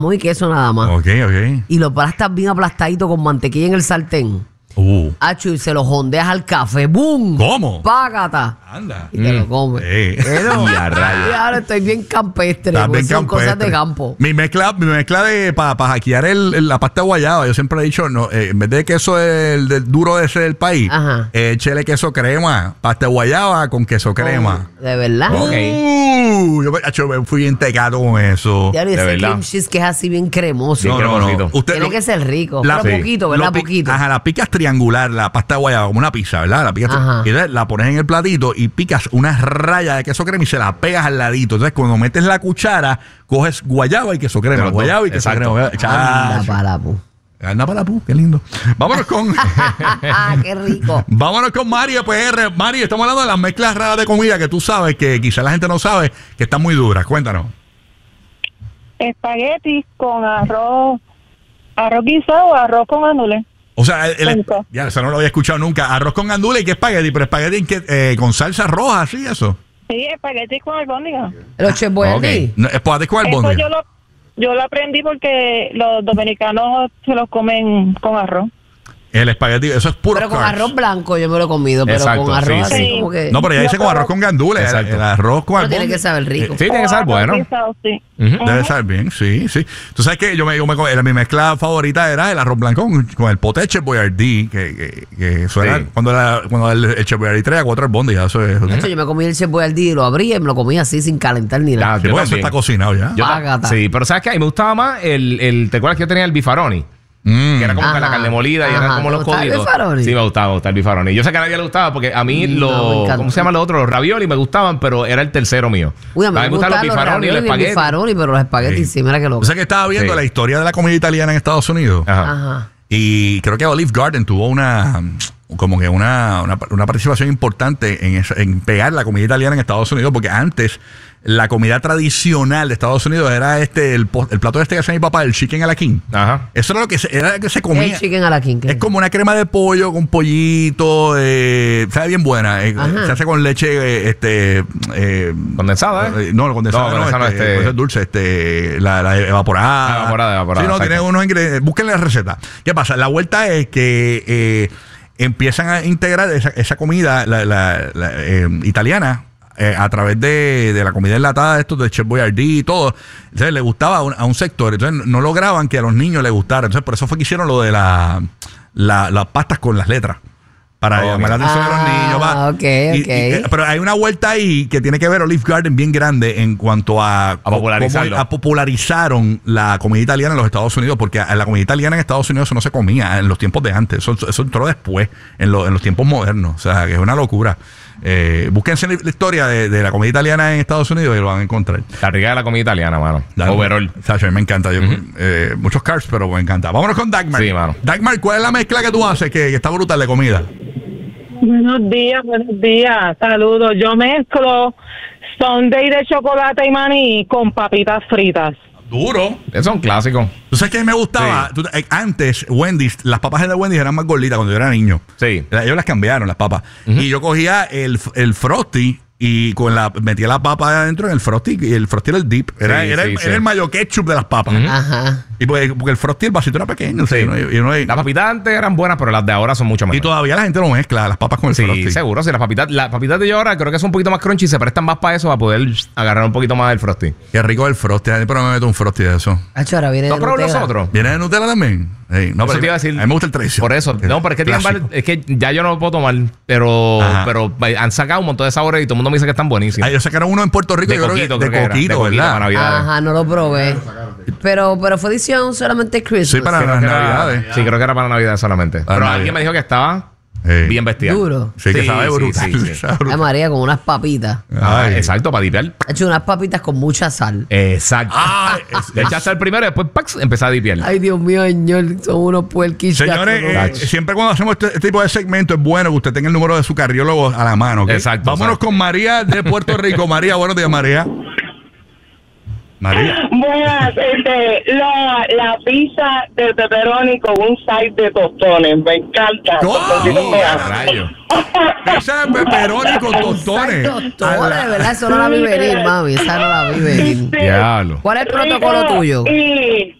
y queso nada más. Ok. Y lo aplastas bien aplastadito con mantequilla en el sartén. Hacho, y se lo jondeas al café. ¡Bum! ¿Cómo? Págata. Anda. Y te lo comes. Pero, Y a rayos. y ahora estoy bien campestre. Está bien Son cosas de campestre. campo. Mi mezcla de para hackear la pasta de guayaba, yo siempre he dicho, no, en vez de queso del duro de ese del país, Ajá. échele queso crema, pasta de guayaba con queso crema. De verdad. Ok. Yo me fui bien tecato con eso. Ya, y ese verdad. cream cheese que es así bien cremoso. Bien cremosito. Usted Tiene que ser rico. Pero poquito, ¿verdad? Poquito. Ajá, la picas triangular, la pasta de guayaba, como una pizza, ¿verdad? La picas Ajá. y entonces la pones en el platito y picas una raya de queso crema y se la pegas al ladito. Entonces, cuando metes la cuchara, coges guayaba y queso crema. Pero Guayaba y queso exacto. crema. Anda para la pu. Anda para la pu, qué lindo. Vámonos con Qué rico. vámonos con Mario PR. Mario, estamos hablando de las mezclas raras de comida que tú sabes, que quizá la gente no sabe, que están muy duras. Cuéntanos. Espaguetis con arroz guisado o arroz con gandules. O sea, Nunca. ya, eso no lo había escuchado nunca. Arroz con gandules y qué espagueti, pero espagueti con salsa roja, así, eso. Sí, espaguetis con albóndiga. Los Chef Boyardee. No, espagueti con Eso albóndiga. yo lo aprendí porque los dominicanos se los comen con arroz. El espagueti, eso es puro Pero con carbs. arroz blanco yo me lo he comido. Pero Exacto, con arroz sí, así sí. como que. No, pero ya dice con arroz con gandules. Exacto. El arroz con Pero tiene albóndiga. que saber rico. Sí, tiene que ser bueno. Guisado, sí. Debe estar bien, sí. Tú sabes que mi mezcla favorita era el arroz blanco con el pote de Chef Boyardee, que eso era Sí. cuando el Chef Boyardee traía 4 albóndigas. Eso es. De hecho, yo me comí el Chef Boyardee y lo abría y me lo comía así sin calentar ni nada. Ya, Sí, yo porque eso también. está cocinado ya. Págata. Sí, pero ¿sabes qué? A mí me gustaba más ¿te acuerdas que yo tenía el bifaroni? Que era como que la Ajá. carne molida y Ajá, eran como ¿te los gustaba el coditos. bifaroni? Sí, me gustaba el bifaroni. Yo sé que a nadie le gustaba porque a mí No, me encanta. ¿cómo se llama los otros? Los ravioli me gustaban, pero era el tercero mío. Uy, a mí me gustan gustan los bifaroni y el raviolis y el espagueti. bifaroni, pero los espaguetis sí, mira que O loco. sea que estaba viendo Sí. la historia de la comida italiana en Estados Unidos. Ajá. Ajá. Y creo que Olive Garden tuvo una participación importante en pegar la comida italiana en Estados Unidos, porque antes la comida tradicional de Estados Unidos era el plato que hacía mi papá, el chicken a la king. Ajá. Eso era lo que se comía. El chicken a la king. Es como una crema de pollo con pollito, sabe bien buena. Ajá. Se hace con leche, Condensada, ¿eh? no, condensada No, no, condensada no, pues es dulce, la evaporada. Evaporada, Sí, no, exacto. tiene unos ingredientes. Búsquenle la receta. ¿Qué pasa? La vuelta es que empiezan a integrar esa comida italiana a través de la comida enlatada de estos de Chef Boyardee y todo. Entonces le gustaba a un sector. Entonces no lograban que a los niños les gustara. Entonces por eso fue que hicieron lo de las pastas con las letras. Para llamar la atención de los niños. Ok. Pero hay una vuelta ahí que tiene que ver Olive Garden bien grande en cuanto a popularizarlo. cómo popularizaron la comida italiana en los Estados Unidos, porque la comida italiana en Estados Unidos eso no se comía en los tiempos de antes. Eso entró después, en los tiempos modernos. O sea, que es una locura. Búsquense la historia de la comida italiana en Estados Unidos y lo van a encontrar. La rica de la comida italiana, mano. Dagmar. Overall. Sacho, a mí me encanta. Muchos carbs, pero me encanta. Vámonos con Dagmar. Sí, mano. Dagmar, ¿cuál es la mezcla que tú haces que está brutal de comida? Buenos días. Saludos. Yo mezclo sundae de chocolate y maní con papitas fritas. Duro. Eso es un clásico. ¿Tú sabes qué me gustaba? Antes, Wendy's, las papas de Wendy's eran más gorditas cuando yo era niño. Sí. Ellos las cambiaron, las papas. Y yo cogía el Frosty y metía la papa adentro en el Frosty. Y el Frosty era el dip. Era el mayo ketchup de las papas. Ajá. Y porque el Frosty, el vasito era pequeño. Sí. Y Las papitas antes eran buenas, pero las de ahora son mucho mejor. todavía la gente lo mezcla, las papas con el Sí, Frosty. seguro. Sí, las papitas de yo ahora creo que son un poquito más crunchy y se prestan más para eso, para poder agarrar un poquito más del frosty. Qué rico el Frosty. Pero me meto un Frosty de eso. Hacho, ahora viene ¿No de probó Nutella. nosotros? ¿Viene de Nutella también? Sí, no, Eso pero te iba a decir. a mí me gusta el tradición. Por eso. No, pero es que Clásico. es que ya yo no lo puedo tomar, pero han sacado un montón de sabores y todo el mundo me dice que están buenísimos. Ellos sacaron uno en Puerto Rico, De yo creo coquito, que creo que era. de De coquito, coquito para ¿verdad? Navidades. Ajá, no lo probé. Pero fue edición solamente Christmas. Sí, para Creo las que era- Navidades. Sí, creo que era para Navidad solamente. Pero Navidad. alguien me dijo que estaba bien bestial. Duro. Sí, que sabe brutal. Sí, sí. Sabe Ay, brutal. María, con unas papitas. Ay. Exacto, para dipear. Ha hecho unas papitas con mucha sal. Exacto. Ay, Le echaste el primero y después ¡pax! Empezar a dipear. Ay, Dios mío, señor. Son unos puerquis. Señores, siempre cuando hacemos este tipo de segmento es bueno que usted tenga el número de su cardiólogo a la mano. ¿ok? Exacto, Vámonos exacto. con María de Puerto Rico. María, buenos días, María. María. Buenas, la pizza de pepperoni con un side de tostones, me encanta. ¿Cómo? Rayo. Esa es pepperoni con tostones. Tostones, ¿verdad? Eso no la vi venir, mami. Esa no la vi venir. Diablo. ¿Cuál es el protocolo tuyo? Y